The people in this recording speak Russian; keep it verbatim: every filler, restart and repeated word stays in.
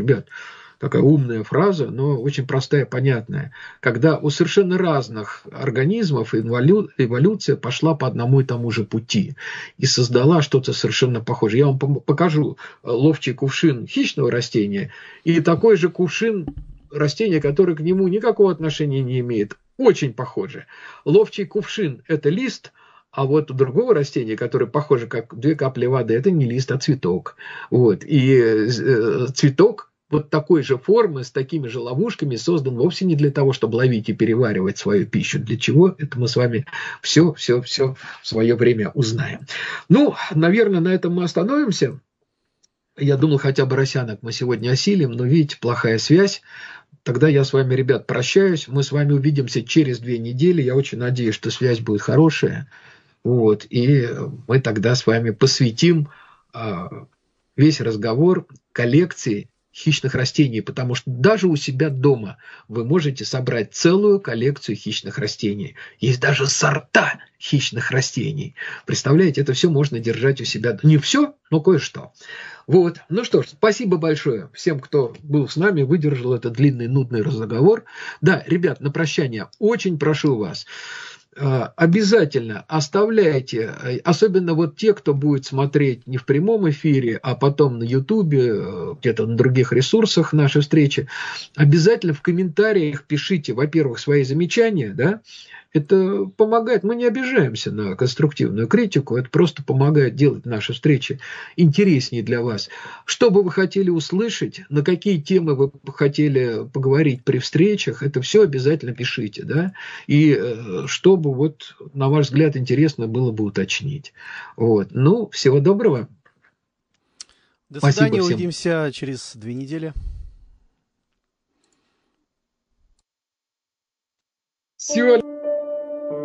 Ребят, такая умная фраза, но очень простая, понятная. Когда у совершенно разных организмов эволю... эволюция пошла по одному и тому же пути и создала что-то совершенно похожее. Я вам покажу ловчий кувшин хищного растения и такой же кувшин растения, которое к нему никакого отношения не имеет. Очень похоже. Ловчий кувшин – это лист, а вот у другого растения, которое похоже как две капли воды, это не лист, а цветок. Вот. И э, цветок вот такой же формы, с такими же ловушками создан вовсе не для того, чтобы ловить и переваривать свою пищу. Для чего? Это мы с вами все, все, все в свое время узнаем. Ну, наверное, на этом мы остановимся. Я думал, хотя бы росянок мы сегодня осилим, но, видите, плохая связь. Тогда я с вами, ребят, прощаюсь. Мы с вами увидимся через две недели. Я очень надеюсь, что связь будет хорошая. Вот. И мы тогда с вами посвятим а, весь разговор коллекции хищных растений, потому что даже у себя дома вы можете собрать целую коллекцию хищных растений. Есть даже сорта хищных растений. Представляете, это все можно держать у себя. Не все, но кое-что. Вот. Ну что ж, спасибо большое всем, кто был с нами, выдержал этот длинный, нудный разговор. Да, ребят, на прощание очень прошу вас, обязательно оставляйте, особенно вот те, кто будет смотреть не в прямом эфире, а потом на Ютубе, где-то на других ресурсах нашей встречи, обязательно в комментариях пишите, во-первых, свои замечания, да, это помогает, мы не обижаемся на конструктивную критику, это просто помогает делать наши встречи интереснее для вас. Что бы вы хотели услышать, на какие темы вы хотели поговорить при встречах, это все обязательно пишите, да, и чтобы вот, на ваш взгляд, интересно было бы уточнить. Вот. Ну, всего доброго. До свидания, увидимся через две недели. Всего